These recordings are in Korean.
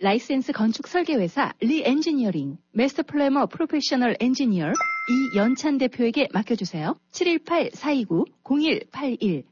라이센스 건축 설계회사 리엔지니어링, 마스터 플래머 프로페셔널 엔지니어 이연찬 대표에게 맡겨주세요. 718-429-0181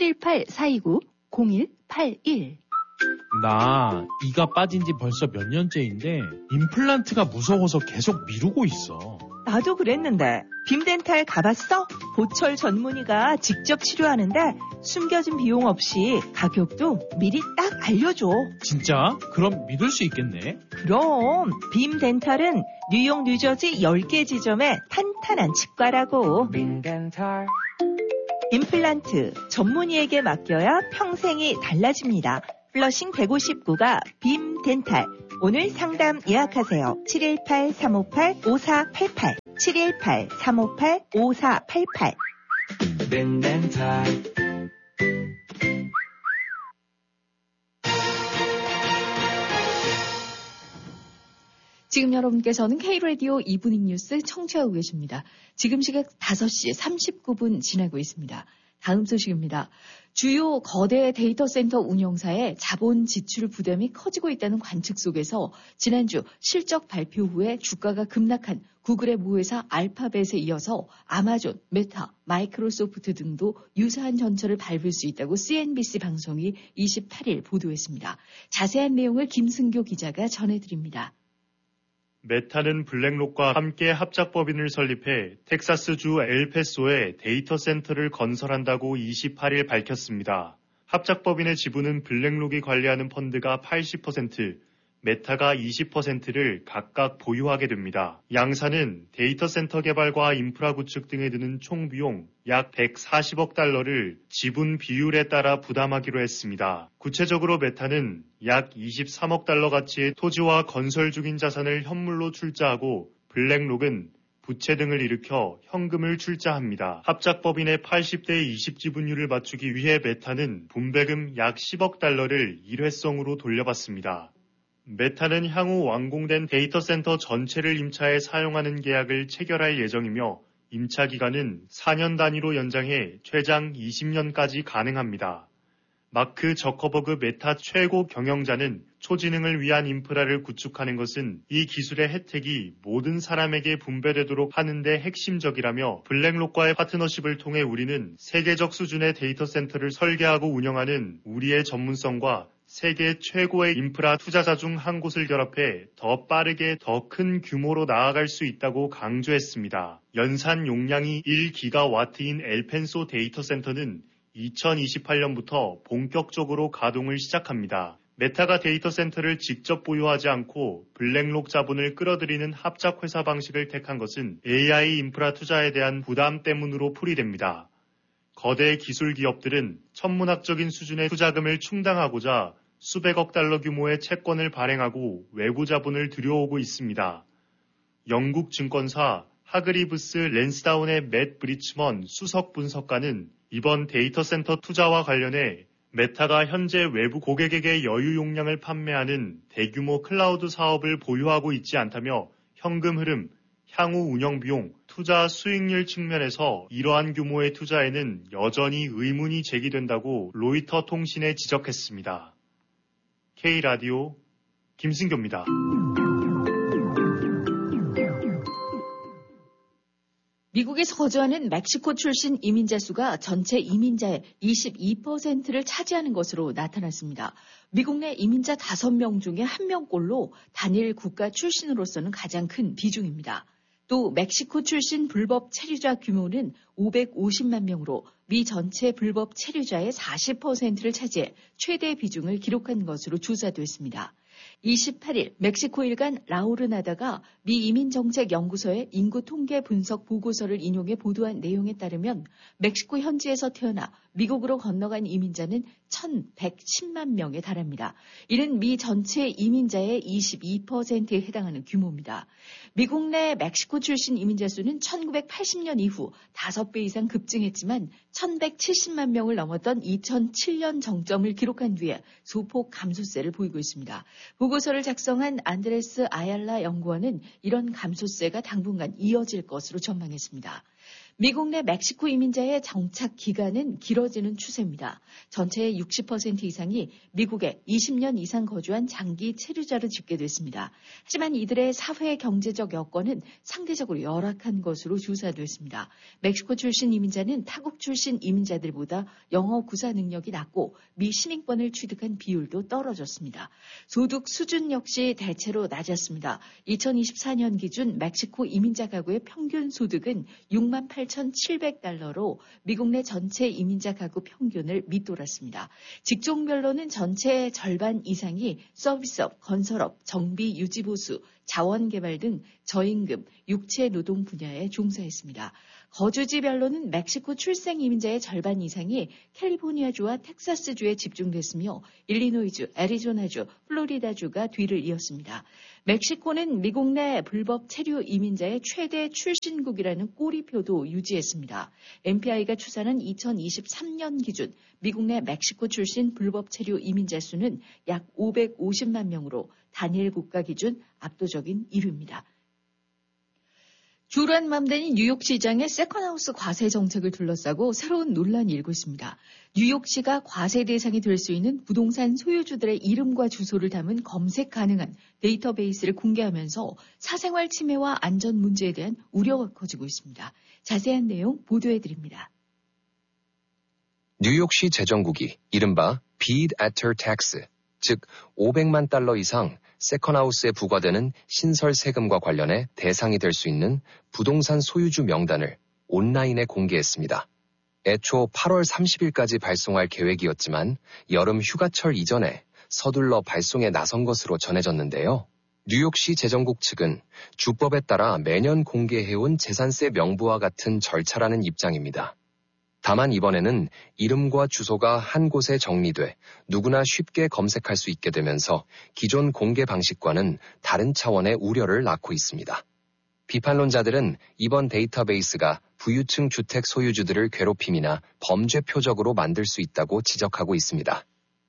718-429-0181. 나 이가 빠진 지 벌써 몇 년째인데 임플란트가 무서워서 계속 미루고 있어. 나도 그랬는데 빔덴탈 가봤어? 보철 전문의가 직접 치료하는데 숨겨진 비용 없이 가격도 미리 딱 알려줘. 진짜? 그럼 믿을 수 있겠네. 그럼 빔덴탈은 뉴욕, 뉴저지 10개 지점의 탄탄한 치과라고. 빔덴탈. 임플란트 전문의에게 맡겨야 평생이 달라집니다. 플러싱 159가 빔덴탈. 오늘 상담 예약하세요. 718-358-5488 718-358-5488. 빔덴탈. 지금 여러분께서는 K-라디오 이브닝 뉴스 청취하고 계십니다. 지금 시각 5시 39분 지나고 있습니다. 다음 소식입니다. 주요 거대 데이터 센터 운영사의 자본 지출 부담이 커지고 있다는 관측 속에서 지난주 실적 발표 후에 주가가 급락한 구글의 모회사 알파벳에 이어서 아마존, 메타, 마이크로소프트 등도 유사한 전철을 밟을 수 있다고 CNBC 방송이 28일 보도했습니다. 자세한 내용을 김승교 기자가 전해드립니다. 메타는 블랙록과 함께 합작법인을 설립해 텍사스주 엘패소에 데이터 센터를 건설한다고 28일 밝혔습니다. 합작법인의 지분은 블랙록이 관리하는 펀드가 80%, 메타가 20%를 각각 보유하게 됩니다. 양사는 데이터 센터 개발과 인프라 구축 등에 드는 총 비용 약 140억 달러를 지분 비율에 따라 부담하기로 했습니다. 구체적으로 메타는 약 23억 달러 가치의 토지와 건설 중인 자산을 현물로 출자하고 블랙록은 부채 등을 일으켜 현금을 출자합니다. 합작법인의 80대 20 지분율을 맞추기 위해 메타는 분배금 약 10억 달러를 일회성으로 돌려받습니다. 메타는 향후 완공된 데이터 센터 전체를 임차해 사용하는 계약을 체결할 예정이며 임차 기간은 4년 단위로 연장해 최장 20년까지 가능합니다. 마크 저커버그 메타 최고 경영자는 초지능을 위한 인프라를 구축하는 것은 이 기술의 혜택이 모든 사람에게 분배되도록 하는 데 핵심적이라며 블랙록과의 파트너십을 통해 우리는 세계적 수준의 데이터 센터를 설계하고 운영하는 우리의 전문성과 세계 최고의 인프라 투자자 중 한 곳을 결합해 더 빠르게 더 큰 규모로 나아갈 수 있다고 강조했습니다. 연산 용량이 1기가와트인 엘펜소 데이터 센터는 2028년부터 본격적으로 가동을 시작합니다. 메타가 데이터 센터를 직접 보유하지 않고 블랙록 자본을 끌어들이는 합작회사 방식을 택한 것은 AI 인프라 투자에 대한 부담 때문으로 풀이됩니다. 거대 기술 기업들은 천문학적인 수준의 투자금을 충당하고자 수백억 달러 규모의 채권을 발행하고 외부 자본을 들여오고 있습니다. 영국 증권사 하그리브스 랜스다운의 맷 브리츠먼 수석 분석가는 이번 데이터 센터 투자와 관련해 메타가 현재 외부 고객에게 여유 용량을 판매하는 대규모 클라우드 사업을 보유하고 있지 않다며 현금 흐름, 향후 운영 비용, 투자 수익률 측면에서 이러한 규모의 투자에는 여전히 의문이 제기된다고 로이터 통신에 지적했습니다. K라디오 김승교입니다. 미국에서 거주하는 멕시코 출신 이민자 수가 전체 이민자의 22%를 차지하는 것으로 나타났습니다. 미국 내 이민자 5명 중에 1명꼴로 단일 국가 출신으로서는 가장 큰 비중입니다. 또 멕시코 출신 불법 체류자 규모는 550만 명으로 미 전체 불법 체류자의 40%를 차지해 최대 비중을 기록한 것으로 조사됐습니다. 28일 멕시코 일간 라우르나다가 미 이민정책연구소의 인구 통계 분석 보고서를 인용해 보도한 내용에 따르면 멕시코 현지에서 태어나 미국으로 건너간 이민자는 1,110만 명에 달합니다. 이는 미 전체 이민자의 22%에 해당하는 규모입니다. 미국 내 멕시코 출신 이민자 수는 1980년 이후 5배 이상 급증했지만 1,170만 명을 넘었던 2007년 정점을 기록한 뒤에 소폭 감소세를 보이고 있습니다. 보고서를 작성한 안드레스 아얄라 연구원은 이런 감소세가 당분간 이어질 것으로 전망했습니다. 미국 내 멕시코 이민자의 정착 기간은 길어지는 추세입니다. 전체의 60% 이상이 미국에 20년 이상 거주한 장기 체류자로 집계됐습니다. 하지만 이들의 사회 경제적 여건은 상대적으로 열악한 것으로 조사됐습니다. 멕시코 출신 이민자는 타국 출신 이민자들보다 영어 구사 능력이 낮고 미시민권을 취득한 비율도 떨어졌습니다. 소득 수준 역시 대체로 낮았습니다. 2024년 기준 멕시코 이민자 가구의 평균 소득은 68,700달러로 미국 내 전체 이민자 가구 평균을 밑돌았습니다. 직종별로는 전체의 절반 이상이 서비스업, 건설업, 정비, 유지보수, 자원개발 등 저임금, 육체노동 분야에 종사했습니다. 거주지별로는 멕시코 출생 이민자의 절반 이상이 캘리포니아주와 텍사스주에 집중됐으며 일리노이주, 애리조나주, 플로리다주가 뒤를 이었습니다. 멕시코는 미국 내 불법 체류 이민자의 최대 출신국이라는 꼬리표도 유지했습니다. MPI가 추산한 2023년 기준 미국 내 멕시코 출신 불법 체류 이민자 수는 약 550만 명으로 단일 국가 기준 압도적인 1위입니다. 주란 맘대니 뉴욕시장의 세컨하우스 과세 정책을 둘러싸고 새로운 논란이 일고 있습니다. 뉴욕시가 과세 대상이 될 수 있는 부동산 소유주들의 이름과 주소를 담은 검색 가능한 데이터베이스를 공개하면서 사생활 침해와 안전 문제에 대한 우려가 커지고 있습니다. 자세한 내용 보도해드립니다. 뉴욕시 재정국이 이른바 Bid After Tax, 즉 500만 달러 이상 세컨하우스에 부과되는 신설 세금과 관련해 대상이 될 수 있는 부동산 소유주 명단을 온라인에 공개했습니다. 애초 8월 30일까지 발송할 계획이었지만 여름 휴가철 이전에 서둘러 발송에 나선 것으로 전해졌는데요. 뉴욕시 재정국 측은 주법에 따라 매년 공개해온 재산세 명부와 같은 절차라는 입장입니다. 다만 이번에는 이름과 주소가 한 곳에 정리돼 누구나 쉽게 검색할 수 있게 되면서 기존 공개 방식과는 다른 차원의 우려를 낳고 있습니다. 비판론자들은 이번 데이터베이스가 부유층 주택 소유주들을 괴롭힘이나 범죄 표적으로 만들 수 있다고 지적하고 있습니다.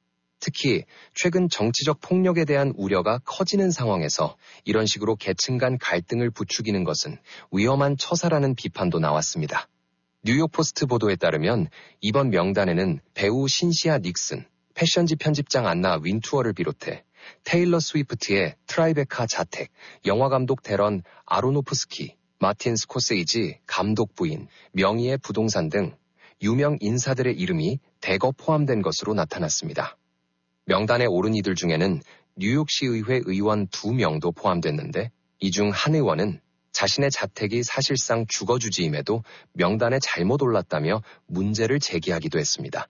특히 최근 정치적 폭력에 대한 우려가 커지는 상황에서 이런 식으로 계층 간 갈등을 부추기는 것은 위험한 처사라는 비판도 나왔습니다. 뉴욕포스트 보도에 따르면 이번 명단에는 배우 신시아 닉슨, 패션지 편집장 안나 윈투어를 비롯해 테일러 스위프트의 트라이베카 자택, 영화감독 데런 아로노프스키, 마틴 스코세이지 감독 부인, 명의의 부동산 등 유명 인사들의 이름이 대거 포함된 것으로 나타났습니다. 명단에 오른 이들 중에는 뉴욕시 의회 의원 2명도 포함됐는데 이 중 한 의원은 자신의 자택이 사실상 주거주지임에도 명단에 잘못 올랐다며 문제를 제기하기도 했습니다.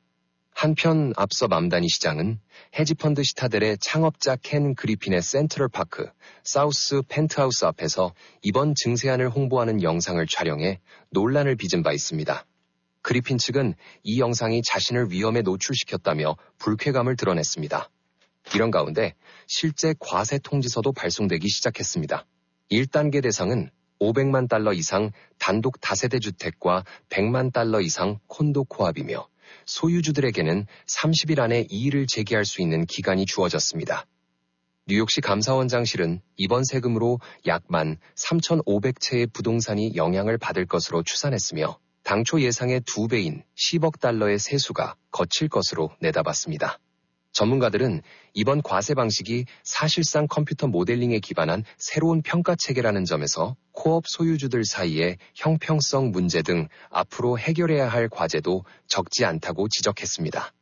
한편 앞서 맘다니 시장은 헤지펀드 시타델의 창업자 켄 그리핀의 센트럴파크, 사우스 펜트하우스 앞에서 이번 증세안을 홍보하는 영상을 촬영해 논란을 빚은 바 있습니다. 그리핀 측은 이 영상이 자신을 위험에 노출시켰다며 불쾌감을 드러냈습니다. 이런 가운데 실제 과세 통지서도 발송되기 시작했습니다. 1단계 대상은 500만 달러 이상 단독 다세대 주택과 100만 달러 이상 콘도 코압이며 소유주들에게는 30일 안에 이의를 제기할 수 있는 기간이 주어졌습니다. 뉴욕시 감사원장실은 이번 세금으로 약 13,500채의 부동산이 영향을 받을 것으로 추산했으며 당초 예상의 2배인 10억 달러의 세수가 거칠 것으로 내다봤습니다. 전문가들은 이번 과세 방식이 사실상 컴퓨터 모델링에 기반한 새로운 평가 체계라는 점에서 코업 소유주들 사이의 형평성 문제 등 앞으로 해결해야 할 과제도 적지 않다고 지적했습니다.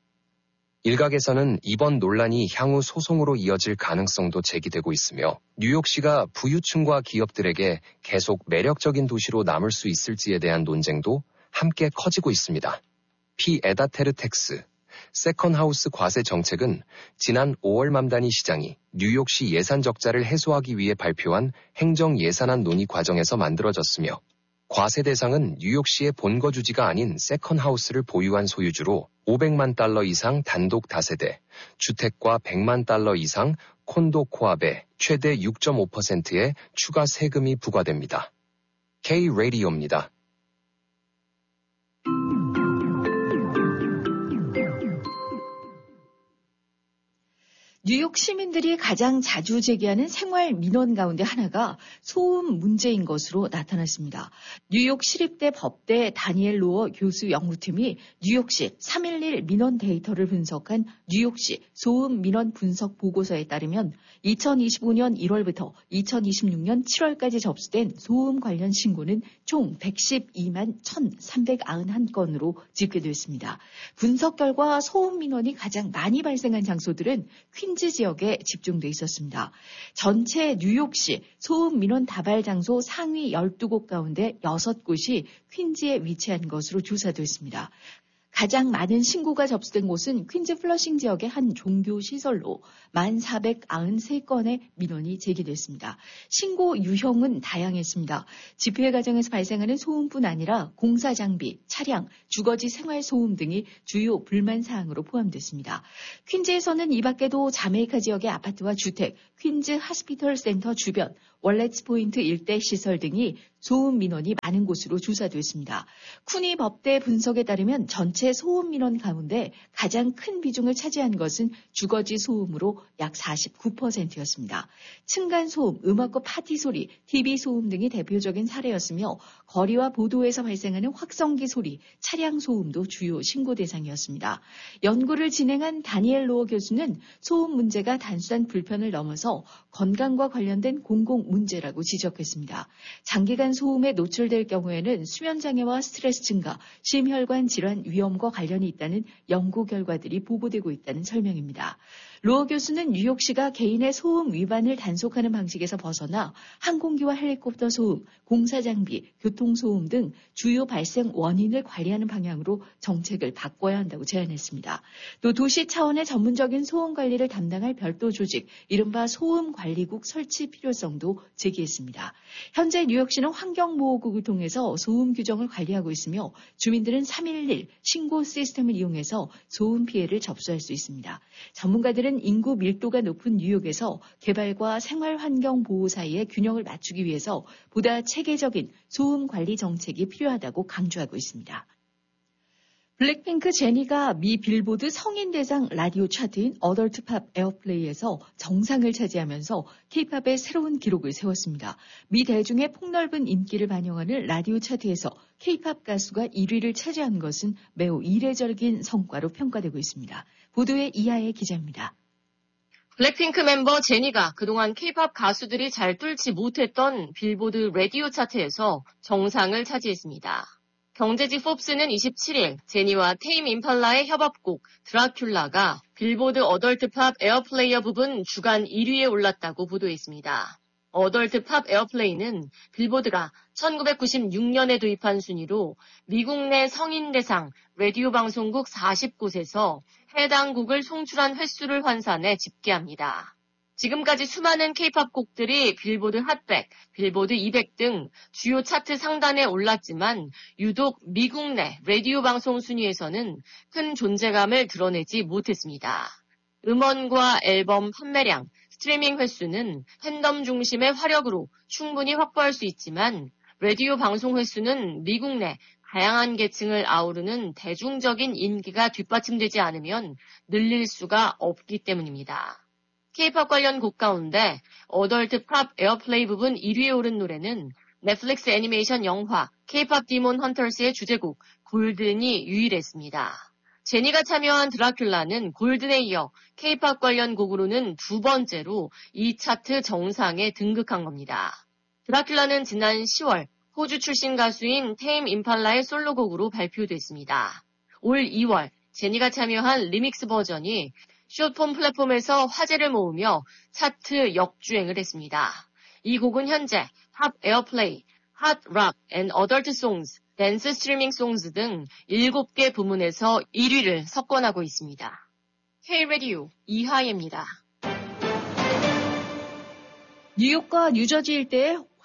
일각에서는 이번 논란이 향후 소송으로 이어질 가능성도 제기되고 있으며 뉴욕시가 부유층과 기업들에게 계속 매력적인 도시로 남을 수 있을지에 대한 논쟁도 함께 커지고 있습니다. 피 에다테르 텍스 세컨하우스 과세 정책은 지난 5월 맘다니 시장이 뉴욕시 예산 적자를 해소하기 위해 발표한 행정 예산안 논의 과정에서 만들어졌으며 과세 대상은 뉴욕시의 본거주지가 아닌 세컨하우스를 보유한 소유주로 500만 달러 이상 단독 다세대, 주택과 100만 달러 이상 콘도 코압에 최대 6.5%의 추가 세금이 부과됩니다. K-라디오입니다. 뉴욕 시민들이 가장 자주 제기하는 생활 민원 가운데 하나가 소음 문제인 것으로 나타났습니다. 뉴욕 시립대 법대 다니엘 로어 교수 연구팀이 뉴욕시 3.11 민원 데이터를 분석한 뉴욕시 소음 민원 분석 보고서에 따르면 2025년 1월부터 2026년 7월까지 접수된 소음 관련 신고는 총 112만 1,391건으로 집계됐습니다. 분석 결과 소음 민원이 가장 많이 발생한 장소들은 퀸즈 지역에 집중돼 있었습니다. 전체 뉴욕시 소음 민원 다발 장소 상위 12곳 가운데 6곳이 퀸즈에 위치한 것으로 조사됐습니다. 가장 많은 신고가 접수된 곳은 퀸즈 플러싱 지역의 한 종교 시설로 1,493건의 민원이 제기됐습니다. 신고 유형은 다양했습니다. 집회 과정에서 발생하는 소음뿐 아니라 공사 장비, 차량, 주거지 생활 소음 등이 주요 불만 사항으로 포함됐습니다. 퀸즈에서는 이 밖에도 자메이카 지역의 아파트와 주택, 퀸즈 하스피털 센터 주변, 월렛스 포인트 일대 시설 등이 소음 민원이 많은 곳으로 조사됐습니다. 쿠니 법대 분석에 따르면 전체 소음 민원 가운데 가장 큰 비중을 차지한 것은 주거지 소음으로 약 49%였습니다. 층간 소음, 음악과 파티 소리, TV 소음 등이 대표적인 사례였으며 거리와 보도에서 발생하는 확성기 소리, 차량 소음도 주요 신고 대상이었습니다. 연구를 진행한 다니엘 로어 교수는 소음 문제가 단순한 불편을 넘어서 건강과 관련된 공공 문제라고 지적했습니다. 장기간 소음에 노출될 경우에는 수면장애와 스트레스 증가, 심혈관 질환 위험과 관련이 있다는 연구 결과들이 보고되고 있다는 설명입니다. 로어 교수는 뉴욕시가 개인의 소음 위반을 단속하는 방식에서 벗어나 항공기와 헬리콥터 소음, 공사장비, 교통소음 등 주요 발생 원인을 관리하는 방향으로 정책을 바꿔야 한다고 제안했습니다. 또 도시 차원의 전문적인 소음 관리를 담당할 별도 조직, 이른바 소음관리국 설치 필요성도 제기했습니다. 현재 뉴욕시는 환경보호국을 통해서 소음 규정을 관리하고 있으며 주민들은 311 신고 시스템을 이용해서 소음 피해를 접수할 수 있습니다. 전문가들은 인구 밀도가 높은 뉴욕에서 개발과 생활환경 보호 사이의 균형을 맞추기 위해서 보다 체계적인 소음 관리 정책이 필요하다고 강조하고 있습니다. 블랙핑크 제니가 미 빌보드 성인 대상 라디오 차트인 어덜트 팝 에어플레이에서 정상을 차지하면서 K-팝의 새로운 기록을 세웠습니다. 미 대중의 폭넓은 인기를 반영하는 라디오 차트에서 K-팝 가수가 1위를 차지한 것은 매우 이례적인 성과로 평가되고 있습니다. 보도에 이하의 기자입니다. 블랙핑크 멤버 제니가 그동안 K-팝 가수들이 잘 뚫지 못했던 빌보드 라디오 차트에서 정상을 차지했습니다. 경제지 포브스는 27일 제니와 테임 임팔라의 협업곡 드라큘라가 빌보드 어덜트 팝 에어플레이어 부분 주간 1위에 올랐다고 보도했습니다. 어덜트 팝 에어플레이는 빌보드가 1996년에 도입한 순위로 미국 내 성인 대상 라디오 방송국 40곳에서 해당 곡을 송출한 횟수를 환산해 집계합니다. 지금까지 수많은 K-팝 곡들이 빌보드 핫100, 빌보드 200 등 주요 차트 상단에 올랐지만 유독 미국 내 라디오 방송 순위에서는 큰 존재감을 드러내지 못했습니다. 음원과 앨범 판매량, 스트리밍 횟수는 팬덤 중심의 화력으로 충분히 확보할 수 있지만 라디오 방송 횟수는 미국 내 다양한 계층을 아우르는 대중적인 인기가 뒷받침되지 않으면 늘릴 수가 없기 때문입니다. K-팝 관련 곡 가운데 어덜트 팝 에어플레이 부분 1위에 오른 노래는 넷플릭스 애니메이션 영화 K-팝 디몬 헌터스의 주제곡 골든이 유일했습니다. 제니가 참여한 드라큘라는 골든에 이어 K-팝 관련 곡으로는 두 번째로 이 차트 정상에 등극한 겁니다. 드라큘라는 지난 10월 호주 출신 가수인 테임 임팔라의 솔로곡으로 발표됐습니다. 올 2월 제니가 참여한 리믹스 버전이 숏폼 플랫폼에서 화제를 모으며 차트 역주행을 했습니다. 이 곡은 현재 팝 에어플레이, 핫 락 앤 어덜트 송즈, 댄스 스트리밍 송즈 등 7개 부문에서 1위를 석권하고 있습니다. K-라디오 이하예입니다. 뉴욕과 뉴저지 일대에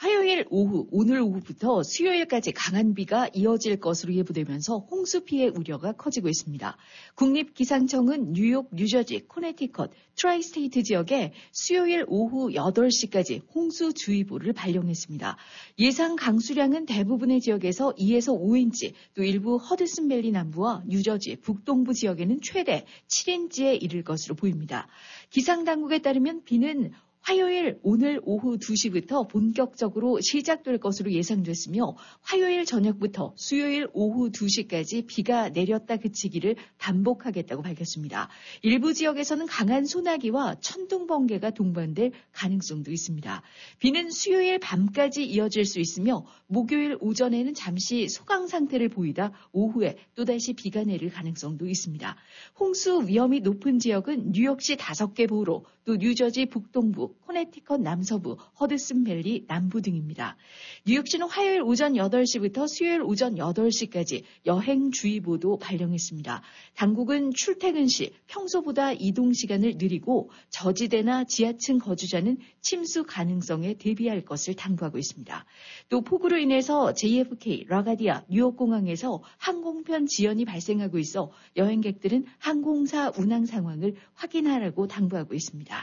화요일 오후, 오늘 오후부터 수요일까지 강한 비가 이어질 것으로 예보되면서 홍수 피해 우려가 커지고 있습니다. 국립기상청은 뉴욕, 뉴저지, 코네티컷, 트라이스테이트 지역에 수요일 오후 8시까지 홍수주의보를 발령했습니다. 예상 강수량은 대부분의 지역에서 2에서 5인치, 또 일부 허드슨밸리 남부와 뉴저지, 북동부 지역에는 최대 7인치에 이를 것으로 보입니다. 기상당국에 따르면 비는 화요일 오늘 오후 2시부터 본격적으로 시작될 것으로 예상됐으며 화요일 저녁부터 수요일 오후 2시까지 비가 내렸다 그치기를 반복하겠다고 밝혔습니다. 일부 지역에서는 강한 소나기와 천둥 번개가 동반될 가능성도 있습니다. 비는 수요일 밤까지 이어질 수 있으며 목요일 오전에는 잠시 소강 상태를 보이다 오후에 또다시 비가 내릴 가능성도 있습니다. 홍수 위험이 높은 지역은 뉴욕시 5개 보로, 또 뉴저지 북동부, 코네티컷 남서부, 허드슨밸리 남부 등입니다. 뉴욕시는 화요일 오전 8시부터 수요일 오전 8시까지 여행주의보도 발령했습니다. 당국은 출퇴근 시 평소보다 이동 시간을 느리고 저지대나 지하층 거주자는 침수 가능성에 대비할 것을 당부하고 있습니다. 또 폭우로 인해서 JFK, 라가디아, 뉴욕공항에서 항공편 지연이 발생하고 있어 여행객들은 항공사 운항 상황을 확인하라고 당부하고 있습니다.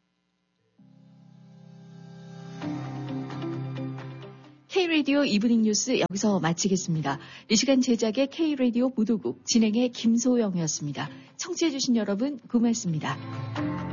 K-라디오 이브닝 뉴스 여기서 마치겠습니다. 이 시간 제작의 K-라디오 보도국 진행의 김소영이었습니다. 청취해주신 여러분 고맙습니다.